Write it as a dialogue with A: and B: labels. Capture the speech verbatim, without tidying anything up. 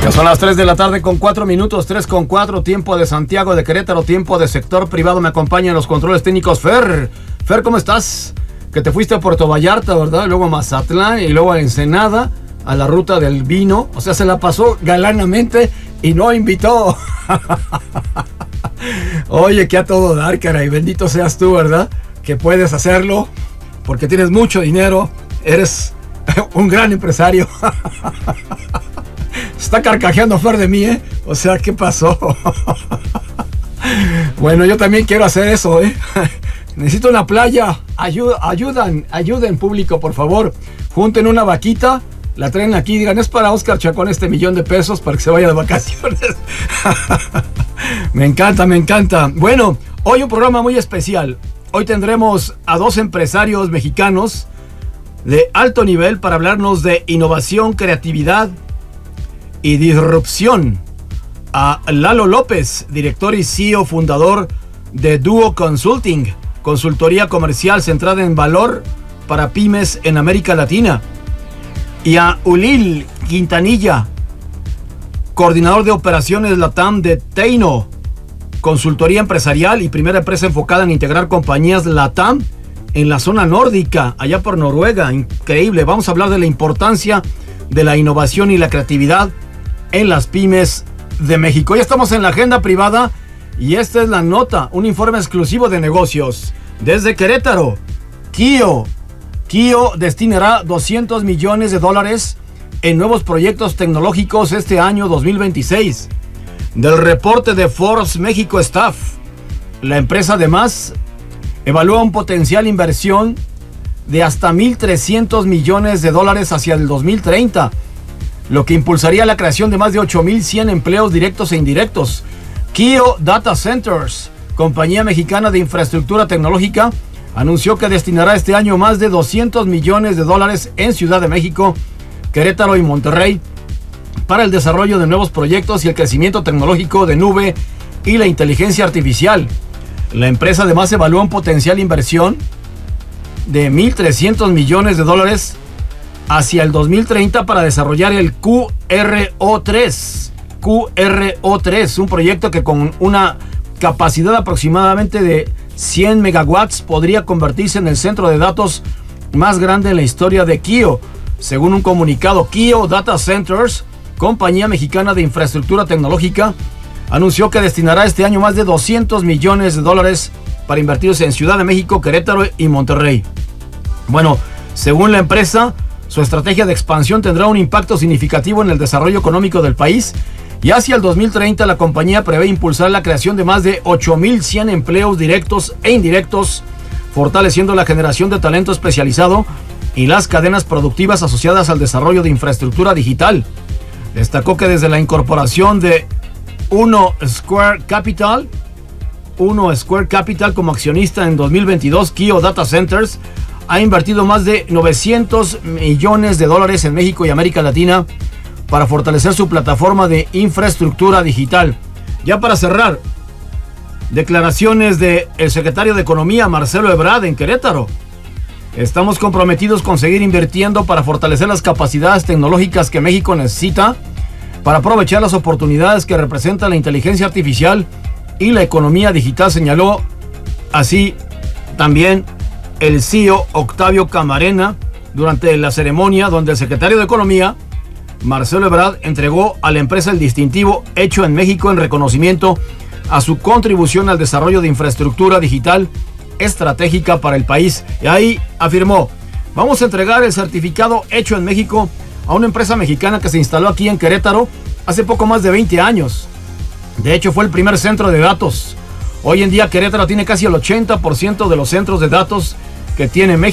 A: Ya son las tres de la tarde con cuatro minutos, tres con cuatro, tiempo de Santiago de Querétaro, tiempo de sector privado. Me acompaña en los controles técnicos Fer. Fer, ¿cómo estás? Que te fuiste a Puerto Vallarta, ¿verdad? Luego a Mazatlán y luego a Ensenada, a la ruta del vino. O sea, se la pasó galanamente y no invitó. Oye, que a todo dar, caray. Bendito seas tú, ¿verdad? Que puedes hacerlo porque tienes mucho dinero. Eres un gran empresario. Está carcajeando Fer de mí, ¿eh? O sea, ¿qué pasó? Bueno, yo también quiero hacer eso, ¿eh? Necesito una playa. Ayuda, ayudan, ayuden, público, por favor. Junten una vaquita, la traen aquí y digan, es para Oscar Chacón este millón de pesos para que se vaya de vacaciones. Me encanta, me encanta. Bueno, hoy un programa muy especial. Hoy tendremos a dos empresarios mexicanos de alto nivel para hablarnos de innovación, creatividad y disrupción. A Lalo López, director y C E O fundador de Duo Consulting, consultoría comercial centrada en valor para pymes en América Latina. Y a Ulil Quintanilla, coordinador de operaciones LATAM de Teino, consultoría empresarial y primera empresa enfocada en integrar compañías LATAM en la zona nórdica, allá por Noruega. Increíble. Vamos a hablar de la importancia de la innovación y la creatividad en las pymes de México. Ya estamos en la agenda privada y esta es la nota, un informe exclusivo de negocios. Desde Querétaro, Kio. Kio destinará doscientos millones de dólares en nuevos proyectos tecnológicos este año dos mil veintiséis. Del reporte de Forbes México Staff, la empresa además evalúa un potencial inversión de hasta mil trescientos millones de dólares hacia el dos mil treinta, lo que impulsaría la creación de más de ocho mil cien empleos directos e indirectos. Kio Data Centers, compañía mexicana de infraestructura tecnológica, anunció que destinará este año más de doscientos millones de dólares en Ciudad de México, Querétaro y Monterrey para el desarrollo de nuevos proyectos y el crecimiento tecnológico de nube y la inteligencia artificial. La empresa además evalúa un potencial inversión de mil trescientos millones de dólares hacia el dos mil treinta para desarrollar el Q R O tres. Q R O tres, un proyecto que con una capacidad aproximadamente de cien megawatts podría convertirse en el centro de datos más grande en la historia de Kio. Según un comunicado, Kio Data Centers, compañía mexicana de infraestructura tecnológica, anunció que destinará este año más de doscientos millones de dólares para invertirse en Ciudad de México, Querétaro y Monterrey. Bueno, según la empresa, su estrategia de expansión tendrá un impacto significativo en el desarrollo económico del país y hacia el dos mil treinta la compañía prevé impulsar la creación de más de ocho mil cien empleos directos e indirectos, fortaleciendo la generación de talento especializado y las cadenas productivas asociadas al desarrollo de infraestructura digital. Destacó que desde la incorporación de Uno Square Capital, Uno Square Capital como accionista en dos mil veintidós, Kio Data Centers ha invertido más de novecientos millones de dólares en México y América Latina para fortalecer su plataforma de infraestructura digital. Ya para cerrar, declaraciones del secretario de Economía, Marcelo Ebrard, en Querétaro. Estamos comprometidos con seguir invirtiendo para fortalecer las capacidades tecnológicas que México necesita para aprovechar las oportunidades que representa la inteligencia artificial y la economía digital, señaló así también el C E O Octavio Camarena durante la ceremonia donde el secretario de Economía, Marcelo Ebrard, entregó a la empresa el distintivo Hecho en México en reconocimiento a su contribución al desarrollo de infraestructura digital estratégica para el país. Y ahí afirmó, vamos a entregar el certificado Hecho en México a una empresa mexicana que se instaló aquí en Querétaro hace poco más de veinte años. De hecho, fue el primer centro de datos. Hoy en día Querétaro tiene casi el ochenta por ciento de los centros de datos que tiene México.